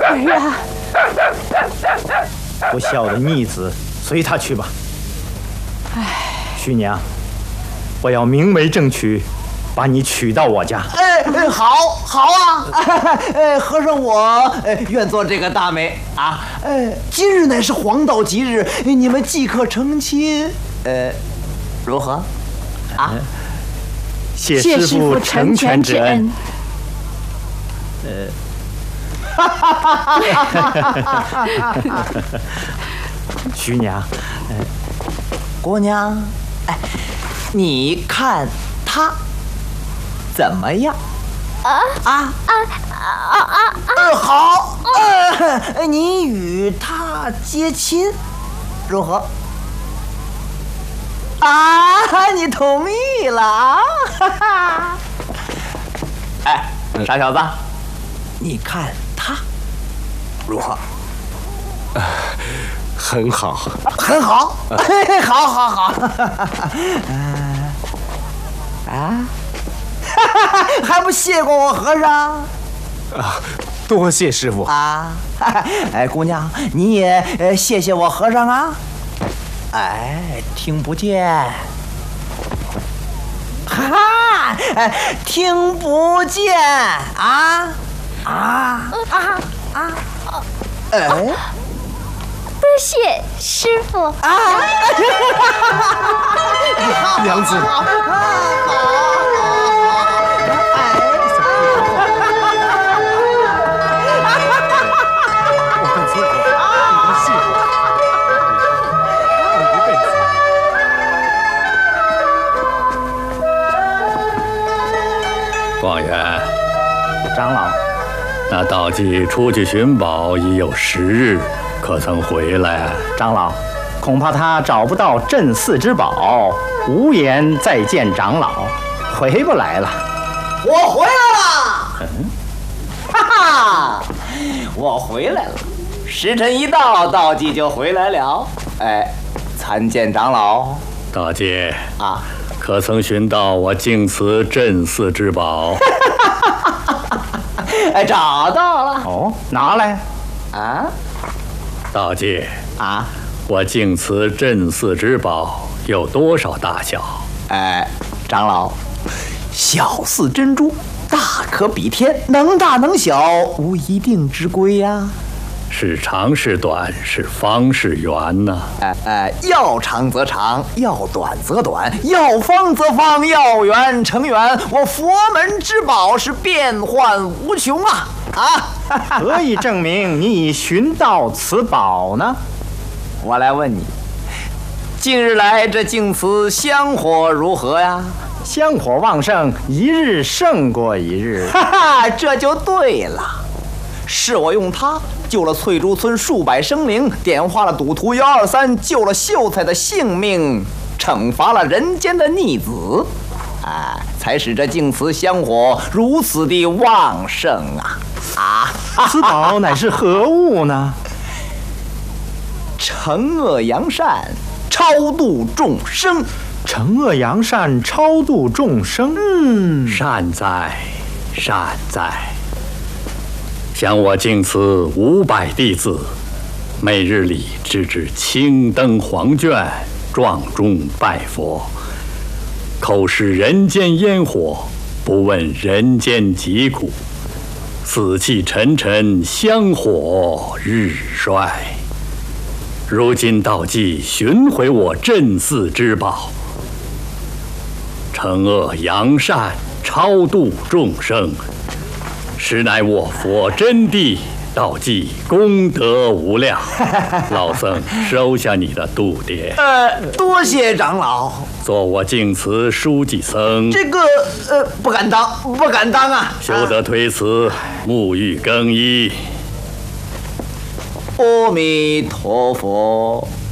儿啊！ 不孝的逆子，随他去吧。徐娘，我要明媒正娶，把你娶到我家。 好啊！和尚我愿做这个大媒啊！今日乃是黄道吉日，你们即可成亲，如何？啊？ 谢师傅成全之恩。徐娘， 姑娘，你看他怎么样？好，你与他结亲，如何？你同意了啊？傻小子，你看他如何？ 很好， 很好，好。还不谢过我和尚？ 多谢师傅啊！姑娘，你也谢谢我和尚啊！听不见。听不见啊！ 多谢师傅娘子。 广元， 长老， 那道济出去寻宝已有10日，可曾回来？ 长老，恐怕他找不到镇寺之宝，无颜再见长老，回不来了。 我回来了！我回来了。时辰一到，道济就回来了。参见长老。 道济啊，可曾寻到我净慈镇寺之宝？ 找到了。 哦，拿来。 道济啊， 我净慈镇寺之宝有多少大小？ 长老，小似珍珠，大可比天，能大能小，无一定之规呀。 是长是短，是方是圆呢？ 要长则长，要短则短，要方则方，要圆成圆。我佛门之宝是变幻无穷啊！ 何以证明你已寻到此宝呢？ 我来问你，近日来这净慈香火如何呀？ 香火旺盛，一日胜过一日。 这就对了。是我用它救了翠竹村数百生灵，点化了赌徒123，救了秀才的性命，惩罚了人间的逆子，才使这净慈香火如此的旺盛啊！ 此宝乃是何物呢？ 惩恶扬善，超度众生。 惩恶扬善，超度众生。 善哉，善哉。想我净慈500弟子，每日里直至青灯黄卷，撞钟拜佛，口示人间烟火，不问人间疾苦，死气沉沉，香火日衰。如今道济寻回我镇寺之宝，惩恶扬善，超度众生，实乃我佛真谛，道济功德无量。老僧收下你的度牒。 多谢长老。 做我净慈书记僧， 这个不敢当，不敢当啊！ 休得推辞，沐浴更衣。 阿弥陀佛。